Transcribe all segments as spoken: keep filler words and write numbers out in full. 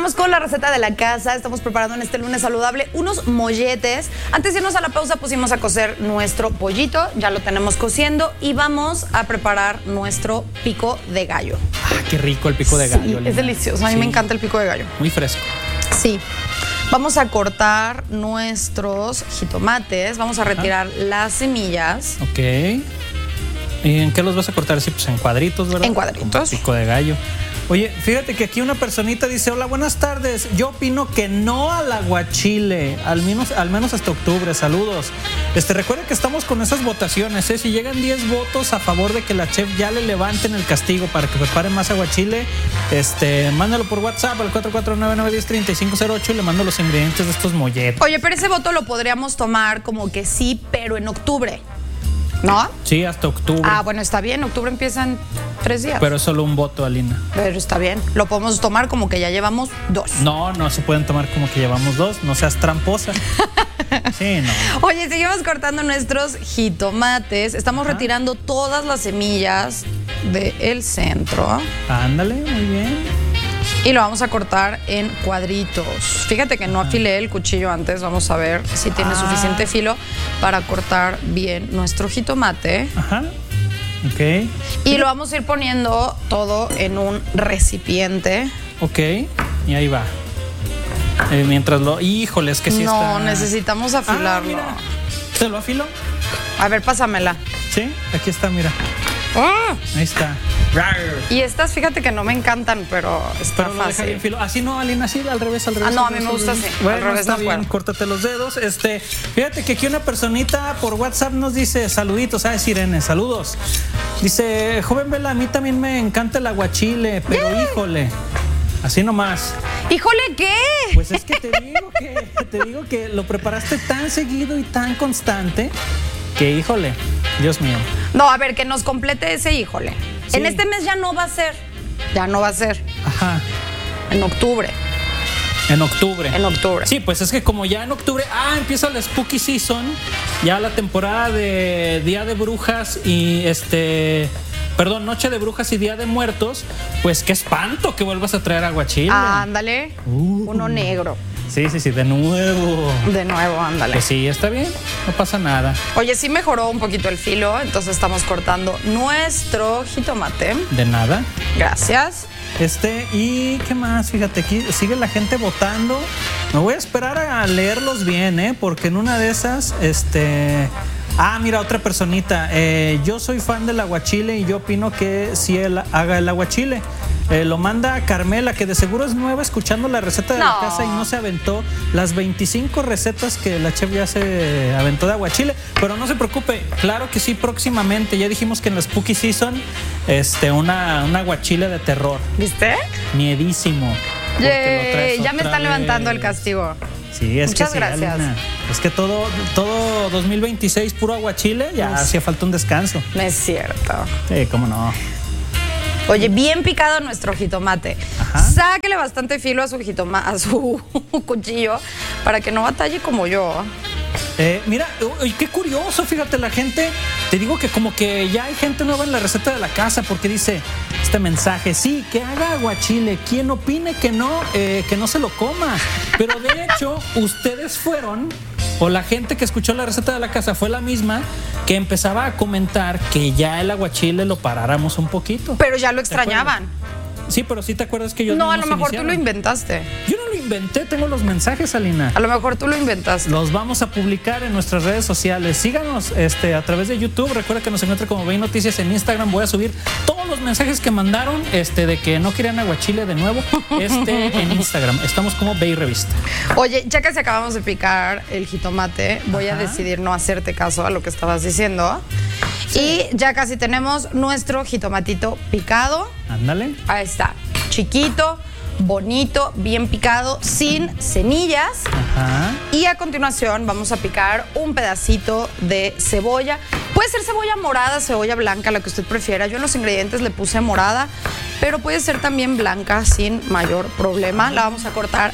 Continuamos con la receta de la casa. Estamos preparando en este lunes saludable unos molletes. Antes de irnos a la pausa pusimos a cocer nuestro pollito, ya lo tenemos cociendo y vamos a preparar nuestro pico de gallo. Ah, qué rico el pico de gallo. Sí, es delicioso, a mí sí. me encanta el pico de gallo. Muy fresco. Sí. Vamos a cortar nuestros jitomates, vamos a retirar Ajá. las semillas. Ok. ¿Y en qué los vas a cortar? Sí, pues en cuadritos, ¿verdad? En cuadritos. Como pico de gallo. Oye, fíjate que aquí una personita dice, hola, buenas tardes. Yo opino que no al aguachile, al menos, al menos hasta octubre. Saludos. Este, recuerden que estamos con esas votaciones, ¿eh? Si llegan diez votos a favor de que la chef ya le levanten el castigo para que prepare más aguachile, este, mándalo por WhatsApp al cuatro cuatro nueve nueve uno cero tres cinco cero ocho y le mando los ingredientes de estos molletes. Oye, pero ese voto lo podríamos tomar como que sí, pero en octubre, ¿no? Sí, hasta octubre. Ah, bueno, está bien, octubre empieza en tres días. Pero es solo un voto, Alina. Pero está bien, lo podemos tomar como que ya llevamos dos. No, no se pueden tomar como que llevamos dos, no seas tramposa. Sí, no. Oye, seguimos cortando nuestros jitomates, estamos Ajá. retirando todas las semillas del centro. Ándale, muy bien. Y lo vamos a cortar en cuadritos. Fíjate que no afilé el cuchillo antes. Vamos a ver si tiene ah. suficiente filo para cortar bien nuestro jitomate. Ajá. Ok. Y lo vamos a ir poniendo todo en un recipiente. Ok. Y ahí va. Eh, mientras lo... Híjole, es que sí no, está... No, necesitamos afilarlo. Ah, mira. ¿Te lo afilo? A ver, pásamela. Sí, aquí está, mira. ¡Oh! Ahí está. Y estas, fíjate que no me encantan, pero está pero lo fácil. Deja bien filo. Así no, Alina, así al revés, al revés. Ah, no, al a mí revés, me gusta así. Bueno, al revés está no bien, puedo. Córtate los dedos. Este, fíjate que aquí una personita por WhatsApp nos dice saluditos, ah, es Irene, saludos. Dice, joven Vela, a mí también me encanta el aguachile, pero yeah. híjole, así nomás. ¿Híjole qué? Pues es que te digo que, te digo que lo preparaste tan seguido y tan constante que, híjole, Dios mío. No, a ver, que nos complete ese híjole. Sí. En este mes ya no va a ser. Ya no va a ser. Ajá. En octubre. En octubre. En octubre. Sí, pues es que como ya en octubre, ah, empieza la Spooky Season, ya la temporada de Día de Brujas y este, perdón, Noche de Brujas y Día de Muertos, pues qué espanto que vuelvas a traer aguachile. Ah, ándale. Uh. Uno negro. Sí, sí, sí, de nuevo. De nuevo, ándale. Pues sí, está bien, no pasa nada. Oye, sí mejoró un poquito el filo, entonces estamos cortando nuestro jitomate. De nada. Gracias. Este, y qué más, fíjate, aquí sigue la gente votando. Me voy a esperar a leerlos bien, ¿eh? Porque en una de esas, este... Ah, mira, otra personita. Eh, yo soy fan del aguachile y yo opino que si él haga el aguachile. Eh, lo manda Carmela, que de seguro es nueva escuchando la receta de no. la casa y no se aventó las veinticinco recetas que la chef ya se aventó de aguachile. Pero no se preocupe, claro que sí, próximamente. Ya dijimos que en la Spooky Season, este, una, una aguachile de terror. ¿Viste? Miedísimo. Yay, ya me están vez. levantando el castigo. Sí, es Muchas que sí, gracias. Alina, es que todo, todo dos mil veintiséis puro aguachile, ya no hacía falta un descanso. No es cierto. Sí, cómo no. Oye, bien picado nuestro jitomate. Ajá. Sáquele bastante filo a su jitoma, a su cuchillo para que no batalle como yo. Eh, mira, uy, qué curioso, fíjate, la gente, te digo que como que ya hay gente nueva en la receta de la casa porque dice este mensaje, sí, que haga aguachile, quien opine que no, eh, que no se lo coma. Pero de hecho, ustedes fueron, o la gente que escuchó la receta de la casa fue la misma que empezaba a comentar que ya el aguachile lo paráramos un poquito. Pero ya lo extrañaban. Sí, pero sí te acuerdas que yo no, a lo mejor iniciaron. Tú lo inventaste. Yo no lo inventé, tengo los mensajes, Alina. A lo mejor tú lo inventaste. Los vamos a publicar en nuestras redes sociales. Síganos este, a través de YouTube. Recuerda que nos encuentra como Ve Noticias en Instagram. Voy a subir todos los mensajes que mandaron este, de que no querían aguachile de nuevo este, en Instagram. Estamos como Ve Revista. Oye, ya que acabamos de picar el jitomate, voy Ajá. a decidir no hacerte caso a lo que estabas diciendo. Sí. Y ya casi tenemos nuestro jitomatito picado. Ándale. Ahí está, chiquito, bonito, bien picado, sin semillas. Ajá. Y a continuación vamos a picar un pedacito de cebolla. Puede ser cebolla morada, cebolla blanca, la que usted prefiera. Yo en los ingredientes le puse morada, pero puede ser también blanca sin mayor problema. La vamos a cortar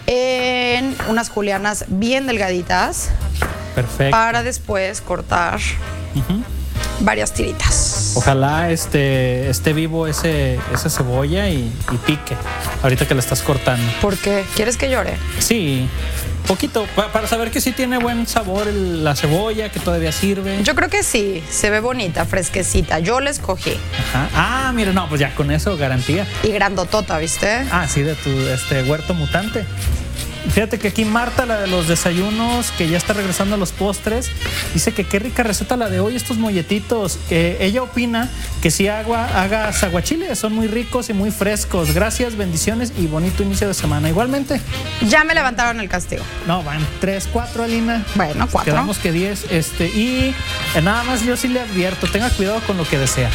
en unas julianas bien delgaditas. Perfecto. Para después cortar uh-huh. varias tiritas. Ojalá este, esté vivo ese, esa cebolla y, y pique, ahorita que la estás cortando. ¿Por qué? ¿Quieres que llore? Sí, poquito, pa- para saber que sí tiene buen sabor el- la cebolla, que todavía sirve. Yo creo que sí, se ve bonita, fresquecita. Yo la escogí. Ajá. Ah, mira, no, pues ya con eso garantía. Y grandotota, ¿viste? Ah, sí, de tu este, huerto mutante. Fíjate que aquí Marta, la de los desayunos, que ya está regresando a los postres, dice que qué rica receta la de hoy, estos molletitos. Eh, ella opina que si agua, hagas aguachiles, son muy ricos y muy frescos. Gracias, bendiciones y bonito inicio de semana. Igualmente. Ya me levantaron el castigo. No, van tres, cuatro, Alina. Bueno, cuatro. Quedamos que diez. Este, y eh, nada más yo sí le advierto, tenga cuidado con lo que desea.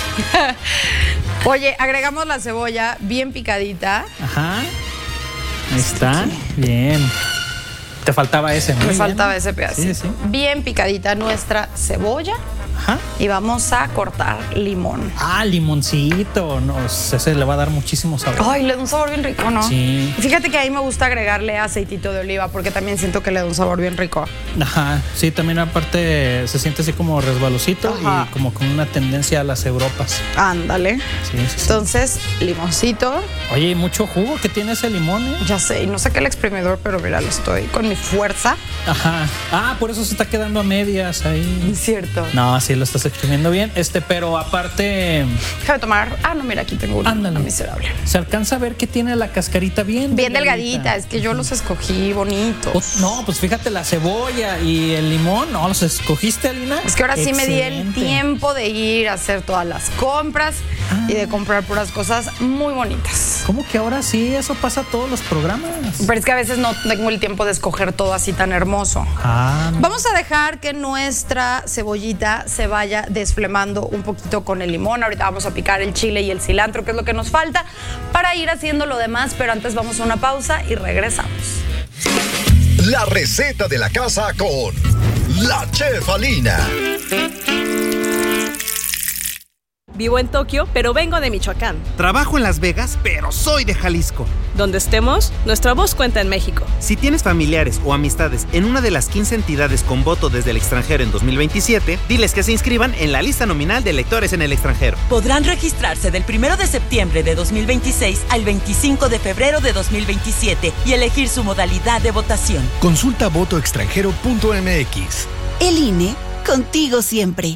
Oye, agregamos la cebolla bien picadita. Ajá. Ahí está. Bien. Te faltaba ese, ¿no? Me Bien. faltaba ese pedacito. Sí, sí. Bien picadita nuestra cebolla. Ajá. Y vamos a cortar limón. Ah, limoncito. No, ese le va a dar muchísimo sabor. Ay, le da un sabor bien rico, ¿no? Sí. Fíjate que ahí me gusta agregarle aceitito de oliva porque también siento que le da un sabor bien rico. Ajá. Sí, también aparte se siente así como resbalosito. Ajá. Y como con una tendencia a las Europas. Ándale. Sí, sí, sí. Entonces, limoncito. Oye, y mucho jugo que tiene ese limón, ¿eh? Ya sé, y no saqué el exprimidor, pero mira, lo estoy con mi fuerza. Ajá. Ah, por eso se está quedando a medias ahí. Es cierto. No, sí lo estás exprimiendo bien. Este, pero aparte, Déjame tomar. Ah, no, mira, aquí tengo una, Ándale. una miserable. se alcanza a ver que tiene la cascarita bien Bien delgadita, es que yo los escogí bonitos. Oh, no, pues fíjate, la cebolla y el limón, no, los escogiste, Alina. Es que ahora sí me di el Excelente. tiempo de ir a hacer todas las compras Ah. y de comprar puras cosas muy bonitas. ¿Cómo que ahora sí? Eso pasa todos los programas. Pero es que a veces no tengo el tiempo de escoger todo así tan hermoso. Ah, Vamos a dejar que nuestra cebollita se vaya desflemando un poquito con el limón. Ahorita vamos a picar el chile y el cilantro, que es lo que nos falta, para ir haciendo lo demás. Pero antes vamos a una pausa y regresamos. La receta de la casa con la Chef Alina. Vivo en Tokio, pero vengo de Michoacán. Trabajo en Las Vegas, pero soy de Jalisco. Donde estemos, nuestra voz cuenta en México. Si tienes familiares o amistades en una de las quince entidades con voto desde el extranjero en dos mil veintisiete, diles que se inscriban en la lista nominal de electores en el extranjero. Podrán registrarse del primero de septiembre de dos mil veintiséis al veinticinco de febrero de dos mil veintisiete y elegir su modalidad de votación. Consulta voto extranjero punto m x. El I N E, contigo siempre.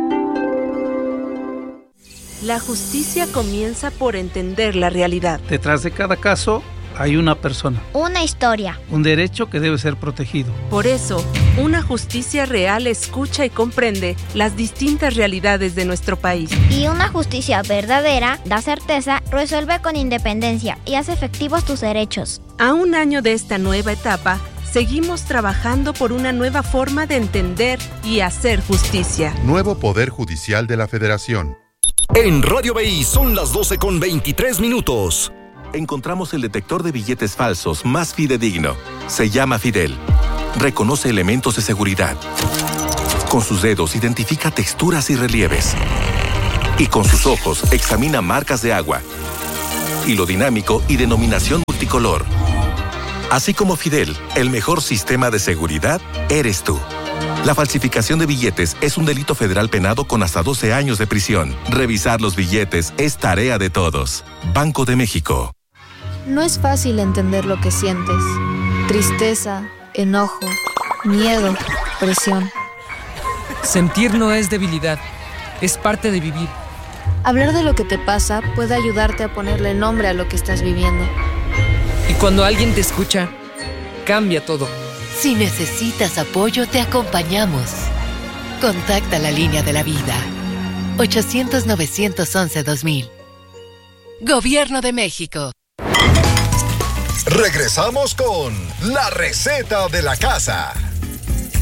La justicia comienza por entender la realidad. Detrás de cada caso hay una persona, una historia, un derecho que debe ser protegido. Por eso, una justicia real escucha y comprende las distintas realidades de nuestro país. y una justicia verdadera da certeza, resuelve con independencia y hace efectivos tus derechos. A un año de esta nueva etapa, seguimos trabajando por una nueva forma de entender y hacer justicia. Nuevo Poder Judicial de la Federación. En Radio B I son las doce con veintitrés minutos. Encontramos el detector de billetes falsos más fidedigno. Se llama Fidel. Reconoce elementos de seguridad. Con sus dedos identifica texturas y relieves. Y con sus ojos examina marcas de agua, hilo dinámico y denominación multicolor. Así como Fidel, el mejor sistema de seguridad eres tú. La falsificación de billetes es un delito federal penado con hasta doce años de prisión. Revisar los billetes es tarea de todos. Banco de México. No es fácil entender lo que sientes. Tristeza, enojo, miedo, presión. Sentir no es debilidad, es parte de vivir. Hablar de lo que te pasa puede ayudarte a ponerle nombre a lo que estás viviendo. Y cuando alguien te escucha, cambia todo. Si necesitas apoyo, te acompañamos. Contacta la línea de la vida. ochocientos, novecientos once, dos mil. Gobierno de México. Regresamos con la receta de la casa.